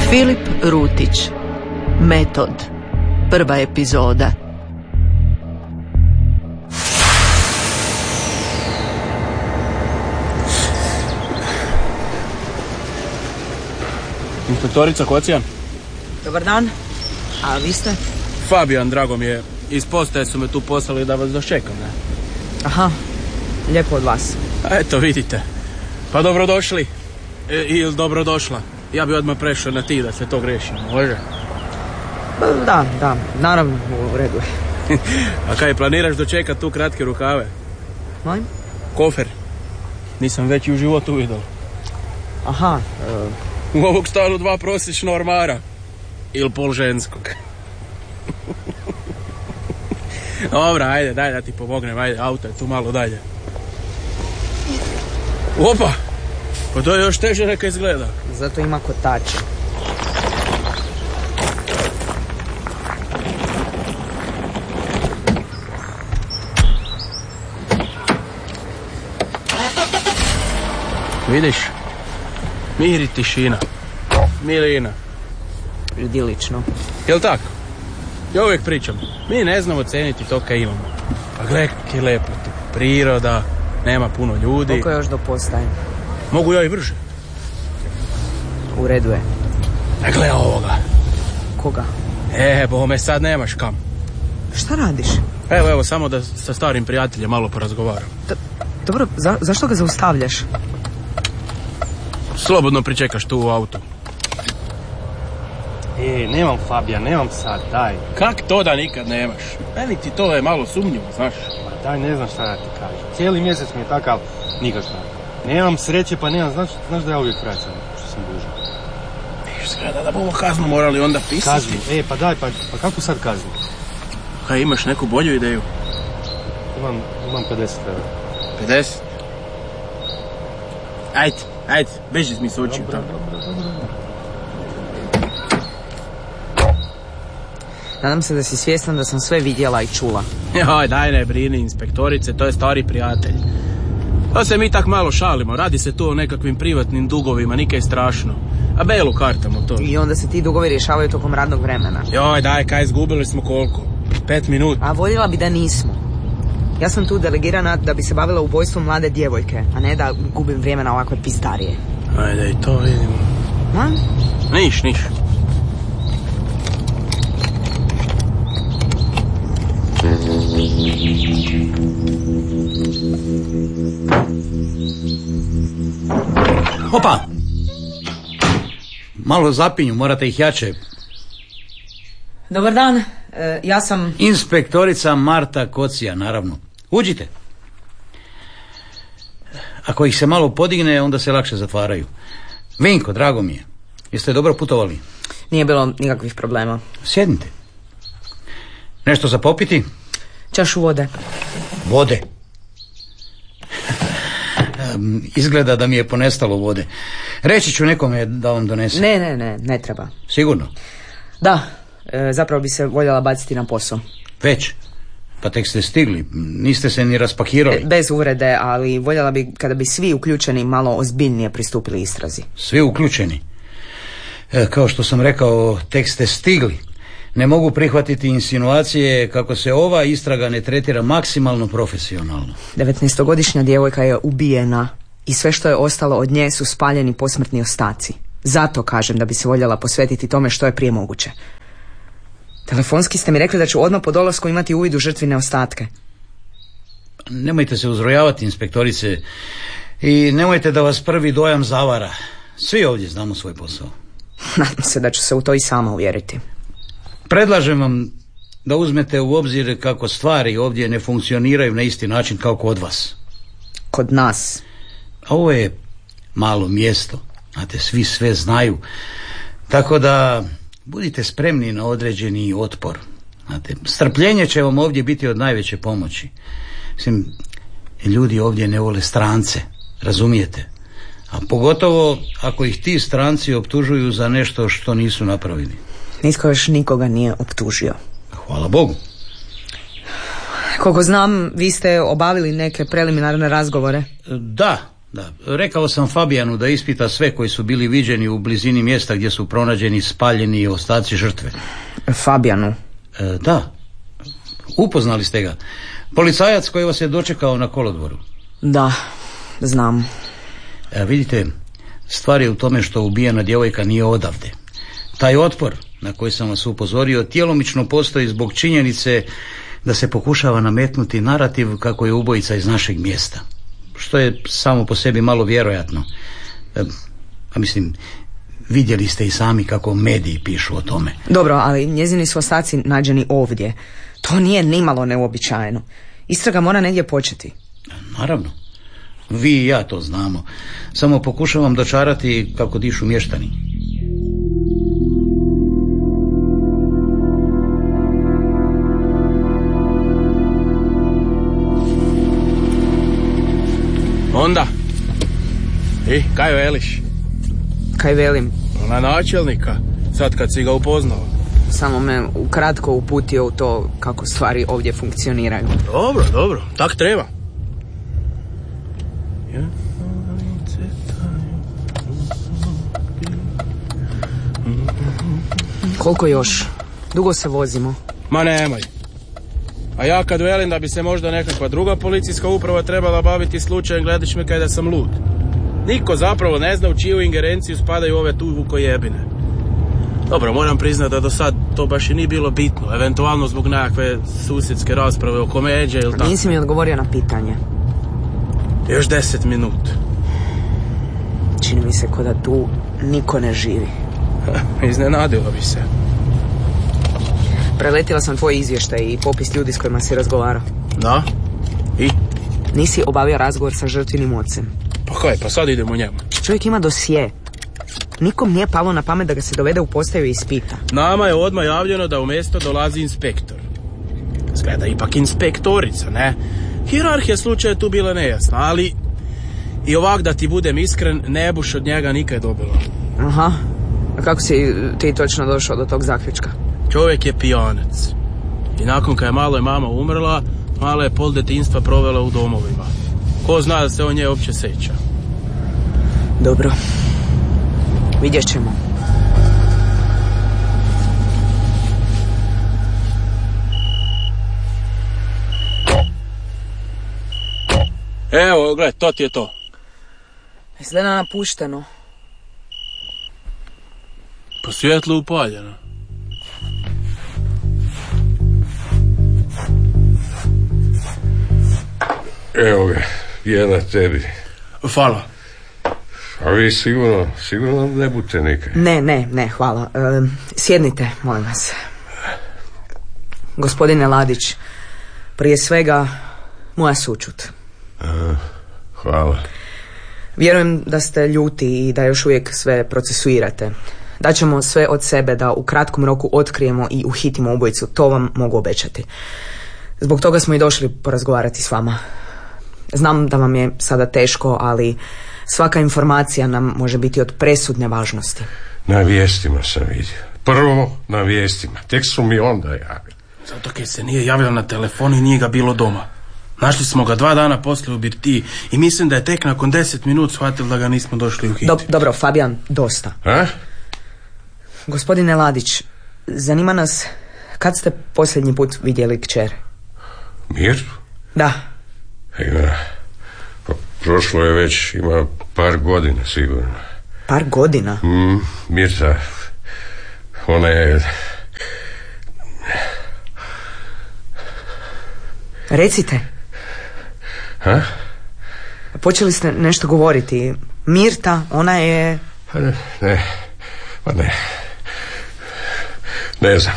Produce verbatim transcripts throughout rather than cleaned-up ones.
Filip Rutić, Metod, prva epizoda. Inspektorica Kocijan. Dobar dan, a vi ste? Fabijan, drago mi je. Iz postaje su me tu poslali da vas dočekam, ne? Aha, lijepo od vas. A eto, vidite. Pa dobrodošli. E, ili dobrodošla. Ja bi odmah prešao na ti da se to grešimo, može? Da, da, naravno, u redu je. A kaj, planiraš dočekat tu kratke rukave? Moj? Kofer. Nisam već i u životu vidio. Aha. Uh... U ovog stanu dva prosječna ormara. Ili pol ženskog. Dobra, ajde, daj da ti pomognem, ajde, auto je tu malo dalje. Opa! Pa to je još teže neka izgleda. Zato ima kotače. Vidiš? Mir i tišina. Milina. Idilično. Jel tako? Ja uvijek pričam. Mi ne znamo ceniti to kaj imamo. Pa gledaj kak je lepo tu. Priroda, nema puno ljudi. Koliko je još do postaje? Mogu ja i brže. U redu je. A gledaj ovoga. Koga? E, bome, sad nemaš kam. Šta radiš? Evo, evo, samo da sa starim prijateljem malo porazgovaram. D- dobro, za- zašto ga zaustavljaš? Slobodno pričekaš tu u autu. E, nemam Fabijan, nemam sad, daj. Kak to da nikad nemaš? Meni ti to je malo sumnjivo, znaš. Ma daj, ne znam šta da ti kažem. Cijeli mjesec mi je takav, nikad šta. Nemam sreće, pa nemam, znaš, znaš da ja uvijek vraćam što sam dužan. Viš skrada da bomo kaznu morali onda pisati. Kaznu? E, pa daj, pa, pa kako sad kaznu? Kaj, imaš neku bolju ideju? Imam, imam pedeset eura. pedeset? Ajde, ajde, beži mi se očim tamo. Nadam se da si svjestan da sam sve vidjela i čula. Joj, daj ne brini, inspektorice, to je stari prijatelj. Pa se mi tak malo šalimo, radi se tu o nekakvim privatnim dugovima, nikaj strašno. A belu kartamo to. I onda se ti dugovi rješavaju tokom radnog vremena. Joj, daj, kaj, izgubili smo koliko? Pet minuta. A voljela bi da nismo. Ja sam tu delegirana da bi se bavila ubojstvom mlade djevojke, a ne da gubim vrijeme na ovakve pizdarije. Ajde, i to vidimo. Ma? Niš, niš. Opa! Malo zapinju, morate ih jače. Dobar dan, e, ja sam... Inspektorica Marta Kocija, naravno. Uđite. Ako ih se malo podigne, onda se lakše zatvaraju. Vinko, drago mi je. Jeste dobro putovali? Nije bilo nikakvih problema. Sjednite. Nešto za popiti? Čašu vode. Vode? Izgleda da mi je ponestalo vode. Reći ću nekome da vam donese. Ne, ne, ne, ne treba. Sigurno? Da, e, zapravo bi se voljela baciti na posao. Već? Pa tek ste stigli, niste se ni raspakirali. E, bez uvrede, ali voljela bi kada bi svi uključeni malo ozbiljnije pristupili istrazi. Svi uključeni? E, kao što sam rekao, tek ste stigli. Ne mogu prihvatiti insinuacije kako se ova istraga ne tretira maksimalno profesionalno. devetnaestogodišnja djevojka je ubijena i sve što je ostalo od nje su spaljeni posmrtni ostaci. Zato kažem da bi se voljela posvetiti tome što je prije moguće. Telefonski ste mi rekli da ću odmah po dolasku imati uvid u žrtvine ostatke. Nemojte se uzrojavati, inspektorice, i nemojte da vas prvi dojam zavara. Svi ovdje znamo svoj posao. Nadam se da ću se u to i sama uvjeriti. Predlažem vam da uzmete u obzir kako stvari ovdje ne funkcioniraju na isti način kao kod vas. Kod nas? Ovo je malo mjesto, znate, svi sve znaju. Tako da budite spremni na određeni otpor. Znate, strpljenje će vam ovdje biti od najveće pomoći. Mislim, ljudi ovdje ne vole strance, razumijete? A pogotovo ako ih ti stranci optužuju za nešto što nisu napravili. Nitko još nikoga nije optužio. Hvala Bogu. Koliko znam, vi ste obavili neke preliminarne razgovore. Da, Da, rekao sam Fabijanu da ispita sve koji su bili viđeni u blizini mjesta gdje su pronađeni spaljeni ostaci žrtve. Fabijanu? E, da, upoznali ste ga. Policajac koji vas je dočekao na kolodvoru. Da, znam. E, vidite, stvar je u tome što ubijena djevojka nije odavde. Taj otpor na koji sam vas upozorio djelomično postoji zbog činjenice da se pokušava nametnuti narativ kako je ubojica iz našeg mjesta, što je samo po sebi malo vjerojatno. E, a mislim, vidjeli ste i sami kako mediji pišu o tome. Dobro, ali njezini su ostaci nađeni ovdje. To nije nimalo neuobičajeno. Istraga mora negdje početi. Naravno. Vi i ja to znamo. Samo pokušavam dočarati kako dišu mještani. Onda? I, kaj veliš? Kaj velim? Na načelnika, sad kad si ga upoznao. Samo me ukratko uputio u to kako stvari ovdje funkcioniraju. Dobro, dobro, tak treba. Koliko još? Dugo se vozimo? Ma nemoj. A ja kad velim da bi se možda nekakva druga policijska uprava trebala baviti slučajem, gledaš me kaj da sam lud. Niko zapravo ne zna u čiju ingerenciju spadaju ove tu vukojebine. Dobro, moram priznati da do sad to baš i nije bilo bitno. Eventualno zbog nekakve susjedske rasprave oko međe ili tako. Nisi mi odgovorio na pitanje. Još deset minut. Čini mi se ko da tu niko ne živi. Iznenadilo bi se. Preletila sam tvoj izvještaj i popis ljudi s kojima si razgovarao. Da? I? Nisi obavio razgovor sa žrtvinim ocem. Pa kaj, pa sad idemo njemu. Čovjek ima dosje. Nikom nije palo na pamet da ga se dovede u postaju i ispita. Nama je odmah javljeno da u mjesto dolazi inspektor. Zgleda ipak inspektorica, ne? Hijerarhija slučaja je tu bila nejasna, ali i ovak da ti budem iskren, ne buš od njega nikad dobilo. Aha. A kako si ti točno došao do tog zaključka? Čovjek je pijanac. I nakon kad je malo je mama umrla, malo je pol detinjstva provela u domovima. Ko zna da se on nje uopće seća. Dobro. Vidjet ćemo. Evo, gled, to ti je to. Izgleda napušteno. Po svjetlu upaljeno. Evo ga, jedna tebi. Hvala. A vi sigurno, sigurno ne budete nikad. Ne, ne, ne, hvala. E, sjednite, molim vas. Gospodine Ladić, prije svega moja sućut. A, hvala. Vjerujem da ste ljuti i da još uvijek sve procesuirate. Daćemo sve od sebe da u kratkom roku otkrijemo i uhitimo ubojicu, to vam mogu obećati. Zbog toga smo i došli porazgovarati s vama. Znam da vam je sada teško, ali svaka informacija nam može biti od presudne važnosti. Na vijestima sam vidio. Prvo na vijestima, tek su mi onda javili. Zato kaj se nije javljao na telefon i nije ga bilo doma. Našli smo ga dva dana poslije u birtiji i mislim da je tek nakon deset minut shvatili da ga nismo došli uhititi. Do, dobro, Fabijan, dosta. A? Gospodine Ladić, zanima nas kad ste posljednji put vidjeli kćer? Mirtu? Da. Ima, pa prošlo je već, ima par godina sigurno. Par godina? Mm, Mirta, ona je... Recite. Ha? Počeli ste nešto govoriti. Mirta, ona je... Pa ne, ne, pa ne. Ne znam.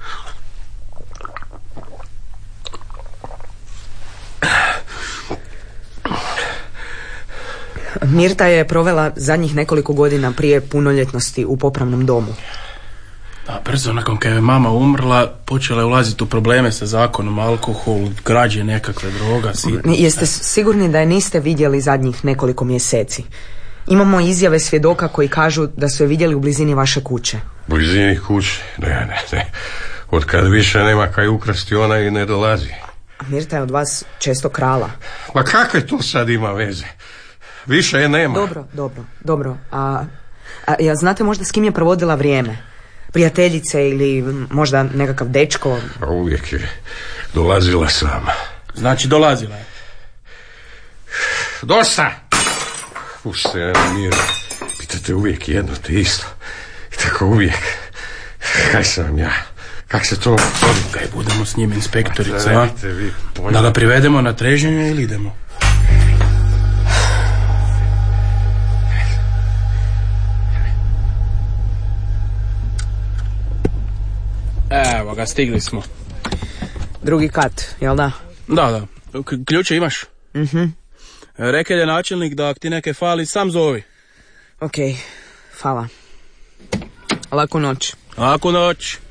Mirta je provela zadnjih nekoliko godina prije punoljetnosti u popravnom domu. Da, brzo nakon kad je mama umrla, počela je ulaziti u probleme sa zakonom, alkohol, građe nekakve droga. Sigurno. Jeste sigurni da je niste vidjeli zadnjih nekoliko mjeseci? Imamo izjave svjedoka koji kažu da su je vidjeli u blizini vaše kuće. U blizini kuće? Ne, ne, ne. Od kad više nema kaj ukrasti, ona i ne dolazi. A Mirta je od vas često krala. Pa kakve to sad ima veze? Više je nema. Dobro, dobro, dobro. A, a ja znate možda s kim je provodila vrijeme? Prijateljice ili možda nekakav dečko? A uvijek je dolazila sama. Znači dolazila je. Dosta! Pustite ja na miru. Pitate uvijek jedno te isto. I tako uvijek. Kaj sam ja? Kak se to... Kaj budemo s njim, inspektorica, da, a? vi Da ga privedemo na treženje ili idemo? Evo ga, stigli smo. Drugi kat, jel da? Da, da. K- ključe imaš? Mhm. Rekel je načelnik da ak ti neke fali, sam zovi. Ok, hvala. Laku noć. Laku noć.